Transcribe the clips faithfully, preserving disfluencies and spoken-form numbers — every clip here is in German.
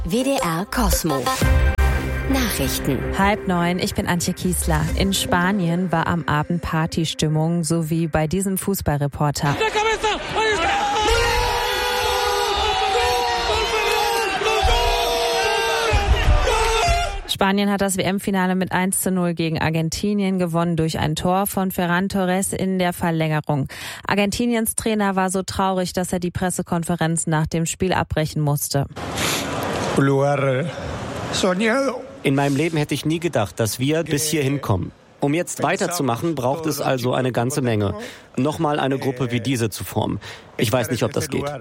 W D R Cosmo. Nachrichten. Halb neun, ich bin Antje Kiesler. In Spanien war am Abend Partystimmung, so wie bei diesem Fußballreporter. Spanien hat das W M-Finale mit eins zu null gegen Argentinien gewonnen durch ein Tor von Ferran Torres in der Verlängerung. Argentiniens Trainer war so traurig, dass er die Pressekonferenz nach dem Spiel abbrechen musste. In meinem Leben hätte ich nie gedacht, dass wir bis hierhin kommen. Um jetzt weiterzumachen, braucht es also eine ganze Menge. Nochmal eine Gruppe wie diese zu formen. Ich weiß nicht, ob das geht.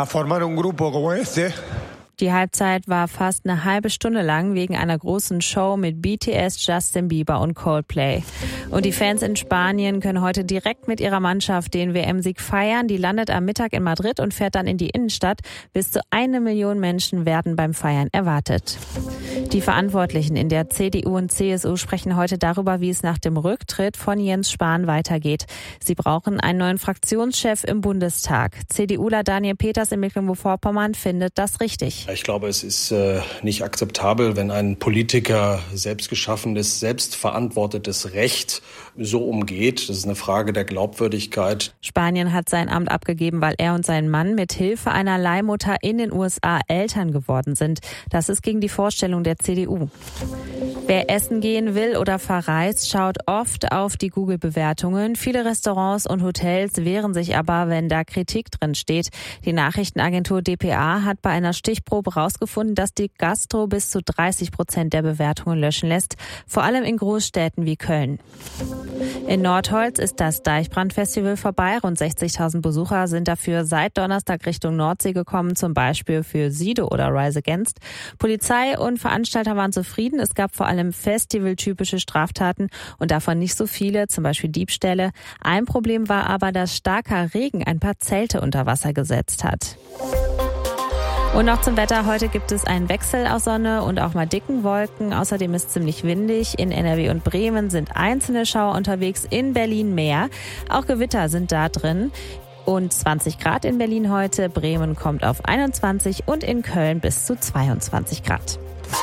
Die Halbzeit war fast eine halbe Stunde lang wegen einer großen Show mit B T S, Justin Bieber und Coldplay. Und die Fans in Spanien können heute direkt mit ihrer Mannschaft den W M-Sieg feiern. Die landet am Mittag in Madrid und fährt dann in die Innenstadt. Bis zu eine Million Menschen werden beim Feiern erwartet. Die Verantwortlichen in der C D U und C S U sprechen heute darüber, wie es nach dem Rücktritt von Jens Spahn weitergeht. Sie brauchen einen neuen Fraktionschef im Bundestag. CDUler Daniel Peters in Mecklenburg-Vorpommern findet das richtig. Ich glaube, es ist äh, nicht akzeptabel, wenn ein Politiker selbstgeschaffenes, selbstverantwortetes Recht so umgeht. Das ist eine Frage der Glaubwürdigkeit. Spanien hat sein Amt abgegeben, weil er und sein Mann mit Hilfe einer Leihmutter in den U S A Eltern geworden sind. Das ist gegen die Vorstellung der C D U. Wer essen gehen will oder verreist, schaut oft auf die Google-Bewertungen. Viele Restaurants und Hotels wehren sich aber, wenn da Kritik drin steht. Die Nachrichtenagentur D P A hat bei einer Stichprobe herausgefunden, dass die Gastro bis zu dreißig Prozent der Bewertungen löschen lässt, vor allem in Großstädten wie Köln. In Nordholz ist das Deichbrandfestival vorbei. Rund sechzigtausend Besucher sind dafür seit Donnerstag Richtung Nordsee gekommen, zum Beispiel für Sido oder Rise Against. Polizei und Veranstalter waren zufrieden. Es gab vor allem festivaltypische Straftaten und davon nicht so viele, zum Beispiel Diebstähle. Ein Problem war aber, dass starker Regen ein paar Zelte unter Wasser gesetzt hat. Und noch zum Wetter. Heute gibt es einen Wechsel aus Sonne und auch mal dicken Wolken. Außerdem ist es ziemlich windig. In N R W und Bremen sind einzelne Schauer unterwegs, in Berlin mehr. Auch Gewitter sind da drin. Und zwanzig Grad in Berlin heute. Bremen kommt auf einundzwanzig und in Köln bis zu zweiundzwanzig Grad.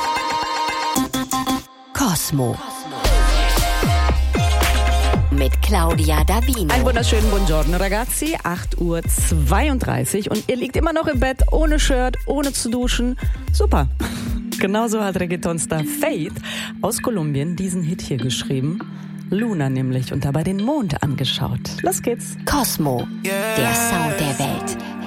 Cosmo. Mit Claudia Davino. Einen wunderschönen Buongiorno, ragazzi. acht Uhr zweiunddreißig und ihr liegt immer noch im Bett, ohne Shirt, ohne zu duschen. Super. Genauso hat Reggaeton-Star Faith aus Kolumbien diesen Hit hier geschrieben. Luna nämlich und dabei den Mond angeschaut. Los geht's. Cosmo, der Sound der Welt.